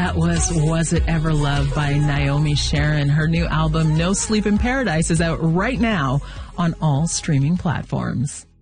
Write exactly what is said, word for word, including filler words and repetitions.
That was Was It Ever Love by Naomi Sharon. Her new album, No Sleep in Paradise, is out right now on all streaming platforms.